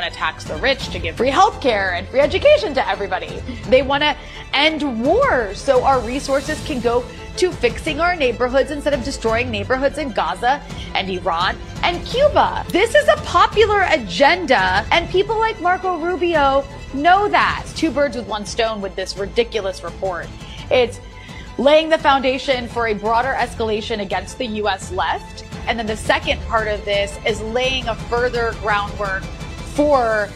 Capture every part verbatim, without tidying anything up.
want to tax the rich to give free health care and free education to everybody. They want to end wars so our resources can go to fixing our neighborhoods instead of destroying neighborhoods in Gaza and Iran and Cuba. This is a popular agenda, and people like Marco Rubio know that. It's two birds with one stone with this ridiculous report. It's laying the foundation for a broader escalation against the U S left. And then the second part of this is laying a further groundwork for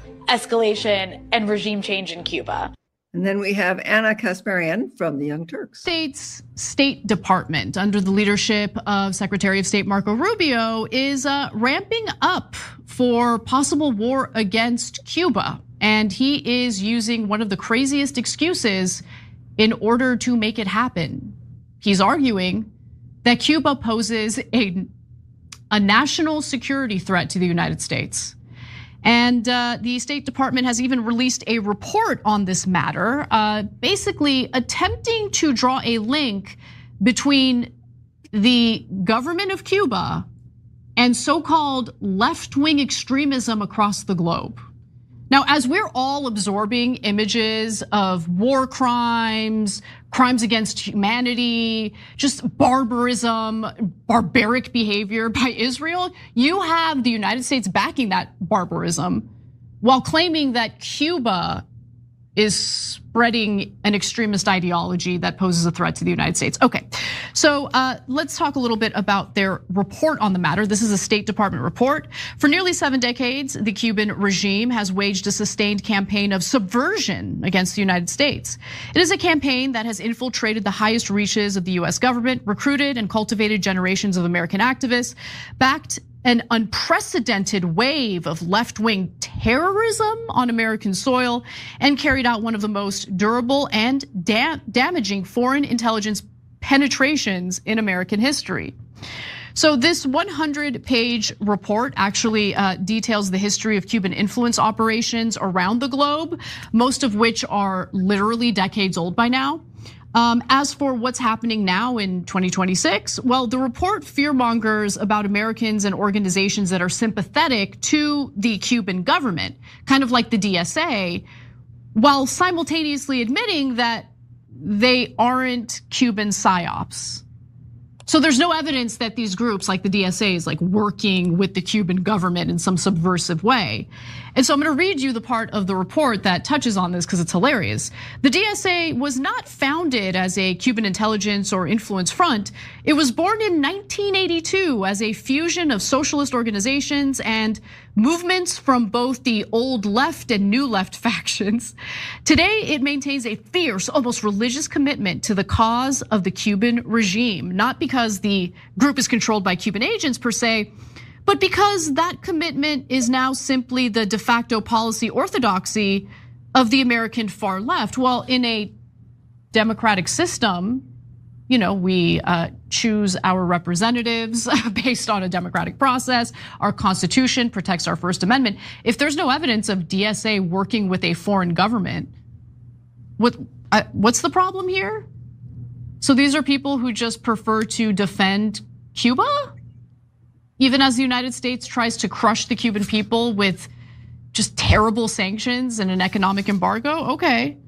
escalation and regime change in Cuba. And then we have Anna Kasparian from the Young Turks. State's State Department, under the leadership of Secretary of State Marco Rubio, is uh, ramping up for possible war against Cuba. And he is using one of the craziest excuses in order to make it happen. He's arguing that Cuba poses a, a national security threat to the United States. And uh, the State Department has even released a report on this matter, uh, basically attempting to draw a link between the government of Cuba and so-called left-wing extremism across the globe. Now, as we're all absorbing images of war crimes, crimes against humanity, just barbarism, barbaric behavior by Israel, you have the United States backing that barbarism while claiming that Cuba is spreading an extremist ideology that poses a threat to the United States. Okay, so uh, let's talk a little bit about their report on the matter. This is a State Department report. For nearly seven decades, the Cuban regime has waged a sustained campaign of subversion against the United States. It is a campaign that has infiltrated the highest reaches of the U S government, recruited and cultivated generations of American activists, backed an unprecedented wave of left-wing terrorism on American soil, and carried out one of the most durable and dam- damaging foreign intelligence penetrations in American history. So this one hundred page report actually details the history of Cuban influence operations around the globe, most of which are literally decades old by now. Um, as for what's happening now in twenty twenty-six, well, the report fearmongers about Americans and organizations that are sympathetic to the Cuban government, kind of like the D S A, while simultaneously admitting that they aren't Cuban psyops. So there's no evidence that these groups like the D S A is like working with the Cuban government in some subversive way. And so I'm gonna read you the part of the report that touches on this because it's hilarious. The D S A was not founded as a Cuban intelligence or influence front. It was born in nineteen eighty-two as a fusion of socialist organizations and movements from both the old left and new left factions. Today, it maintains a fierce, almost religious commitment to the cause of the Cuban regime, not because the group is controlled by Cuban agents per se, but because that commitment is now simply the de facto policy orthodoxy of the American far left. Well, in a democratic system, you know, we choose our representatives based on a democratic process. Our Constitution protects our First Amendment. If there's no evidence of D S A working with a foreign government, what what's the problem here? So these are people who just prefer to defend Cuba? Even as the United States tries to crush the Cuban people with just terrible sanctions and an economic embargo? Okay.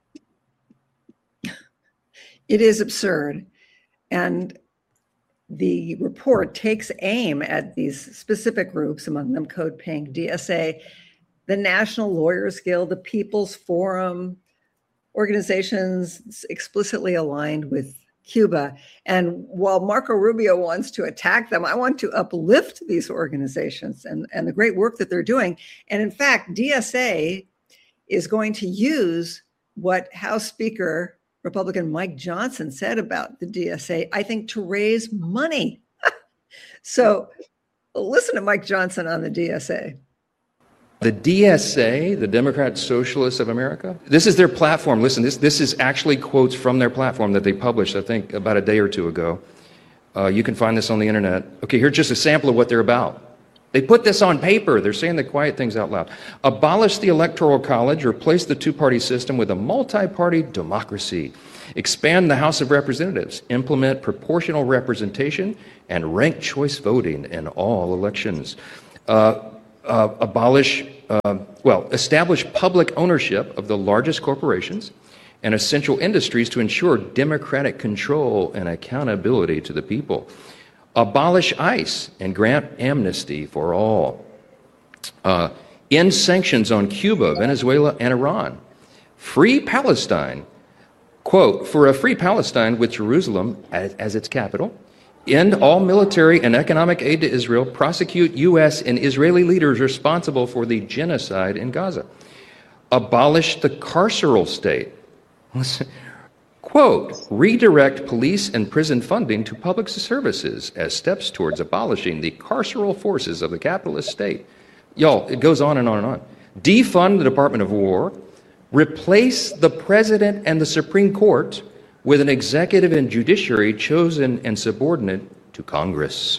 It is absurd. And the report takes aim at these specific groups, among them Code Pink, D S A, the National Lawyers Guild, the People's Forum, organizations explicitly aligned with Cuba. And while Marco Rubio wants to attack them, I want to uplift these organizations and, and the great work that they're doing. And in fact, D S A is going to use what House Speaker Republican Mike Johnson said about the D S A, I think, to raise money. So listen to Mike Johnson on the D S A. The D S A, the Democrat Socialists of America, this is their platform. Listen, this, this is actually quotes from their platform that they published, I think, about a day or two ago. Uh, you can find this on the internet. Okay, here's just a sample of what they're about. They put this on paper. They're saying the quiet things out loud. Abolish the Electoral College, replace the two-party system with a multi-party democracy. Expand the House of Representatives, implement proportional representation and ranked choice voting in all elections. Uh, uh, abolish uh, well, establish public ownership of the largest corporations and essential industries to ensure democratic control and accountability to the people. Abolish ICE and grant amnesty for all. Uh, end sanctions on Cuba, Venezuela, and Iran. Free Palestine. Quote, for a free Palestine with Jerusalem as, as its capital. End all military and economic aid to Israel. Prosecute U S and Israeli leaders responsible for the genocide in Gaza. Abolish the carceral state. Quote, redirect police and prison funding to public services as steps towards abolishing the carceral forces of the capitalist state. Y'all, it goes on and on and on. Defund the Department of War. Replace the president and the Supreme Court with an executive and judiciary chosen and subordinate to Congress.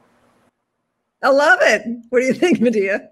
I love it. What do you think, Medea?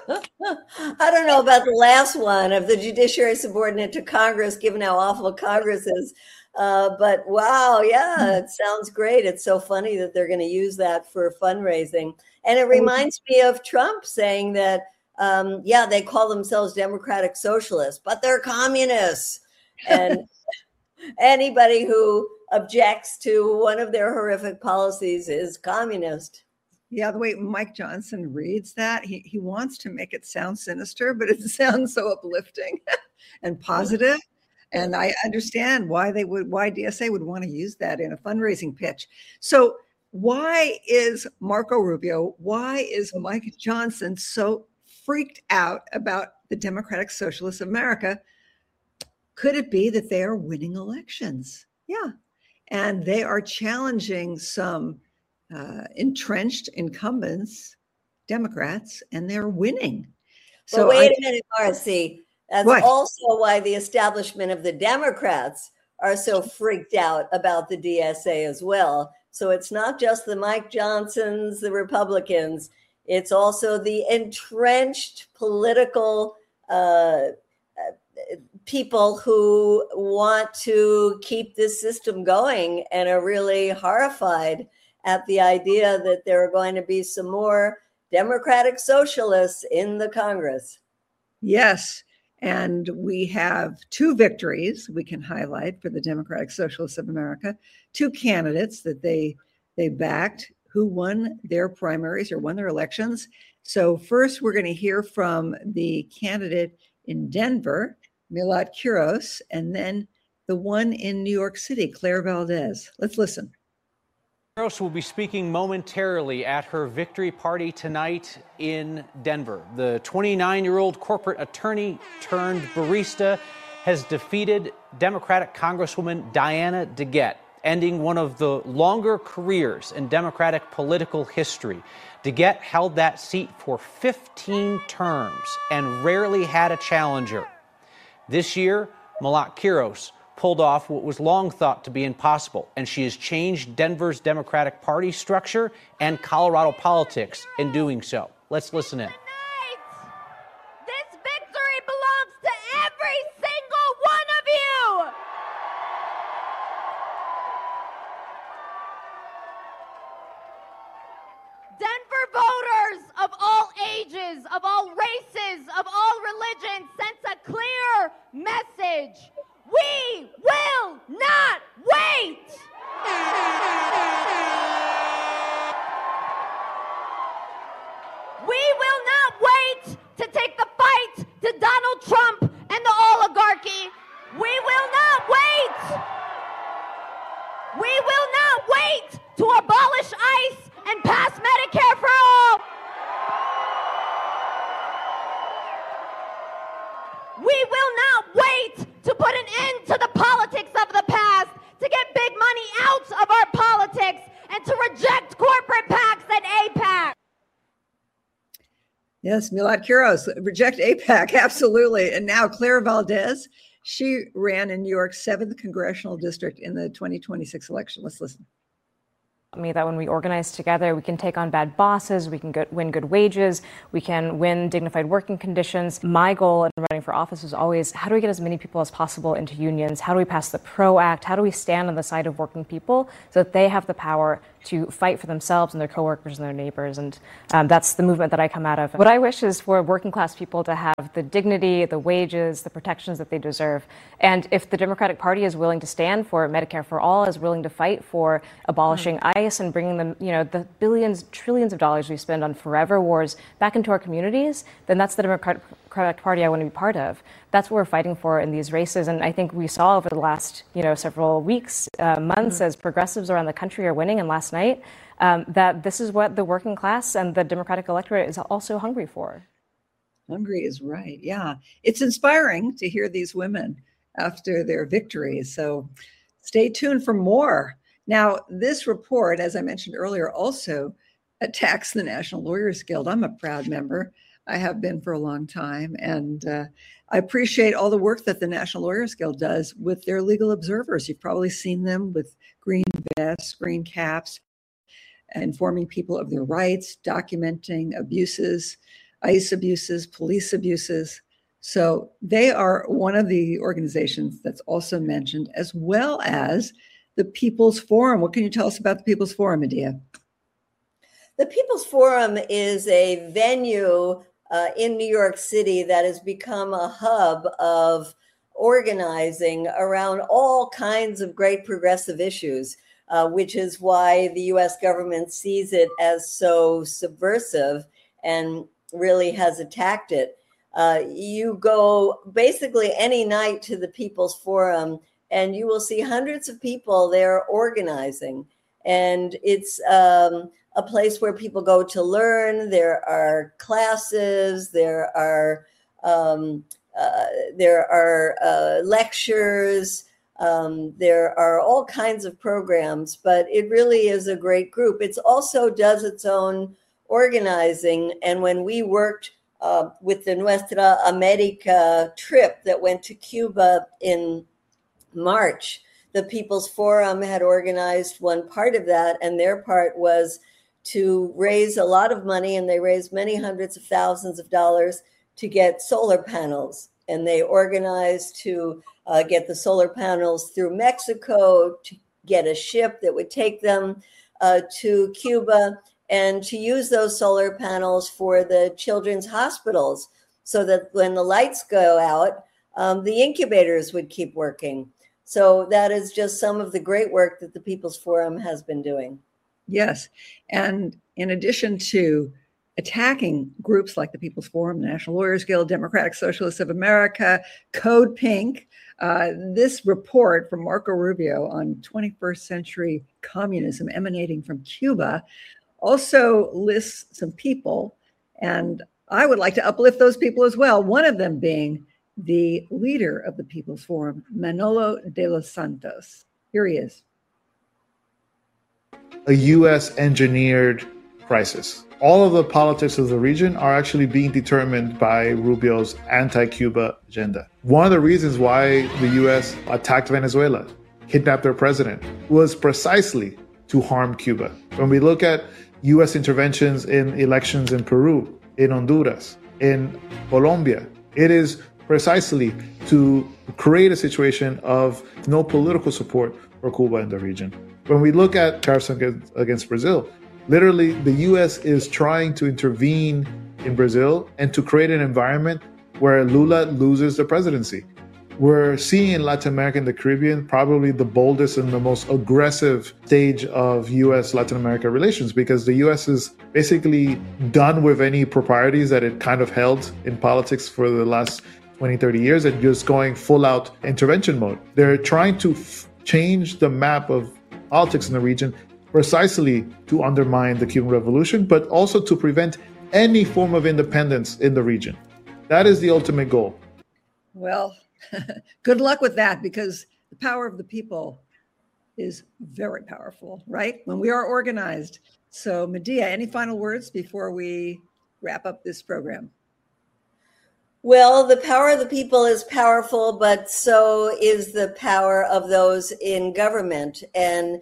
I don't know about the last one of the judiciary subordinate to Congress, given how awful Congress is. Uh, but wow, yeah, it sounds great. It's so funny that they're going to use that for fundraising. And it reminds me of Trump saying that, um, yeah, they call themselves democratic socialists, but they're communists. And anybody who objects to one of their horrific policies is communist. Yeah, the way Mike Johnson reads that, he, he wants to make it sound sinister, but it sounds so uplifting and positive. And I understand why they would, why D S A would want to use that in a fundraising pitch. So why is Marco Rubio, why is Mike Johnson so freaked out about the Democratic Socialists of America? Could it be that they are winning elections? Yeah. And they are challenging some Uh, entrenched incumbents, Democrats, and they're winning. So but wait I, a minute, Marcy. That's what? Also why the establishment of the Democrats are so freaked out about the D S A as well. So it's not just the Mike Johnsons, the Republicans. It's also the entrenched political uh, people who want to keep this system going and are really horrified at the idea that there are going to be some more democratic socialists in the Congress. Yes. And we have two victories we can highlight for the Democratic Socialists of America, two candidates that they they backed who won their primaries or won their elections. So first, we're going to hear from the candidate in Denver, Milot Quiros, and then the one in New York City, Claire Valdez. Let's listen. Quiros will be speaking momentarily at her victory party tonight in Denver. The twenty-nine-year-old corporate attorney turned barista has defeated Democratic Congresswoman Diana DeGette, ending one of the longer careers in Democratic political history. DeGette held that seat for fifteen terms and rarely had a challenger. This year, Milot Quiros pulled off what was long thought to be impossible, and she has changed Denver's Democratic Party structure and Colorado politics in doing so. Let's listen in. Tonight, this victory belongs to every single one of you. Denver voters of all ages, of all races, of all religions sent a clear message. We will not wait! We will not wait to take the fight to Donald Trump and the oligarchy. We will not wait! We will not wait to abolish ICE and pass Medicare for all! We will not wait to put an end to the politics of the past, to get big money out of our politics, and to reject corporate PACs and AIPAC. Yes, Milot Quiros, reject AIPAC, absolutely. And now Claire Valdez, she ran in New York's seventh congressional district in the twenty twenty-six election. Let's listen. me that when we organize together, we can take on bad bosses, we can get, win good wages, we can win dignified working conditions. My goal in running for office was always, how do we get as many people as possible into unions? How do we pass the PRO Act? How do we stand on the side of working people so that they have the power to fight for themselves and their coworkers and their neighbors? And um, that's the movement that I come out of. What I wish is for working class people to have the dignity, the wages, the protections that they deserve. And if the Democratic Party is willing to stand for Medicare for all, is willing to fight for abolishing mm-hmm. ICE and bringing them, you know, the billions, trillions of dollars we spend on forever wars back into our communities, then that's the Democratic Party I want to be part of. That's what we're fighting for in these races. And I think we saw over the last, you know, several weeks, uh, months, mm-hmm. as progressives around the country are winning, and last night, um, that this is what the working class and the Democratic electorate is also hungry for. Hungry is right. Yeah. It's inspiring to hear these women after their victories. So stay tuned for more. Now, this report, as I mentioned earlier, also attacks the National Lawyers Guild. I'm a proud member. I have been for a long time. And uh, I appreciate all the work that the National Lawyers Guild does with their legal observers. You've probably seen them with green vests, green caps, informing people of their rights, documenting abuses, ICE abuses, police abuses. So they are one of the organizations that's also mentioned, as well as the People's Forum. What can you tell us about the People's Forum, Medea? The People's Forum is a venue uh, in New York City that has become a hub of organizing around all kinds of great progressive issues, uh, which is why the U S government sees it as so subversive and really has attacked it. Uh, you go basically any night to the People's Forum, and you will see hundreds of people there organizing. And it's um, a place where people go to learn. There are classes, there are um, uh, there are uh, lectures, um, there are all kinds of programs, but it really is a great group. It also does its own organizing. And when we worked uh, with the Nuestra America trip that went to Cuba in March, the People's Forum had organized one part of that, and their part was to raise a lot of money, and they raised many hundreds of thousands of dollars to get solar panels. And they organized to uh, get the solar panels through Mexico, to get a ship that would take them uh, to Cuba, and to use those solar panels for the children's hospitals so that when the lights go out, um, the incubators would keep working. So that is just some of the great work that the People's Forum has been doing. Yes. And in addition to attacking groups like the People's Forum, the National Lawyers Guild, Democratic Socialists of America, Code Pink, uh, this report from Marco Rubio on twenty-first century communism emanating from Cuba also lists some people. And I would like to uplift those people as well. One of them being the leader of the People's Forum, Manolo de los Santos. Here he is. A U S engineered crisis. All of the politics of the region are actually being determined by Rubio's anti-Cuba agenda. One of the reasons why the U S attacked Venezuela, kidnapped their president, was precisely to harm Cuba. When we look at U S interventions in elections in Peru, in Honduras, in Colombia, it is precisely to create a situation of no political support for Cuba in the region. When we look at tariffs against, against Brazil, literally the U S is trying to intervene in Brazil and to create an environment where Lula loses the presidency. We're seeing in Latin America and the Caribbean probably the boldest and the most aggressive stage of U S Latin America relations, because the U S is basically done with any proprieties that it kind of held in politics for the last twenty, thirty years and just going full out intervention mode. They're trying to f- change the map of politics in the region precisely to undermine the Cuban Revolution, but also to prevent any form of independence in the region. That is the ultimate goal. Well, good luck with that, because the power of the people is very powerful, right? When we are organized. So, Medea, any final words before we wrap up this program? Well, the power of the people is powerful, but so is the power of those in government. And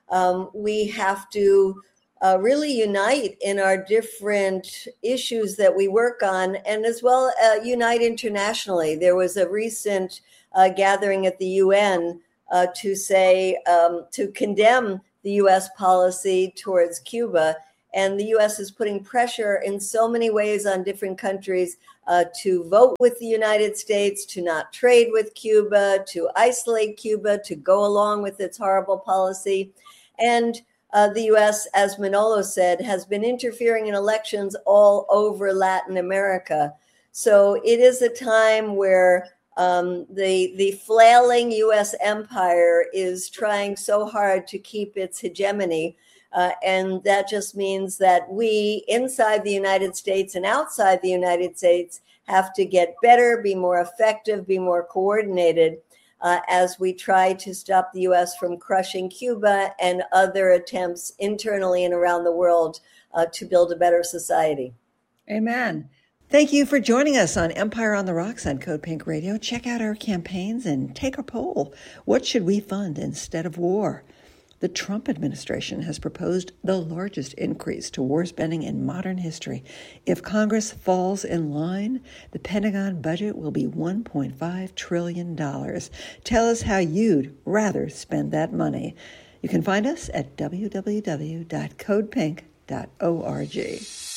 um, we have to uh, really unite in our different issues that we work on, and as well uh, unite internationally. There was a recent uh, gathering at the U N uh, to say, um, to condemn the U S policy towards Cuba. And the U S is putting pressure in so many ways on different countries uh, to vote with the United States, to not trade with Cuba, to isolate Cuba, to go along with its horrible policy. And uh, the U S, as Manolo said, has been interfering in elections all over Latin America. So it is a time where um, the, the flailing U S empire is trying so hard to keep its hegemony. Uh, and that just means that we inside the United States and outside the United States have to get better, be more effective, be more coordinated uh, as we try to stop the U S from crushing Cuba and other attempts internally and around the world uh, to build a better society. Amen. Thank you for joining us on Empire on the Rocks on Code Pink Radio. Check out our campaigns and take a poll. What should we fund instead of war? The Trump administration has proposed the largest increase to war spending in modern history. If Congress falls in line, the Pentagon budget will be one point five trillion dollars. Tell us how you'd rather spend that money. You can find us at w w w dot code pink dot org.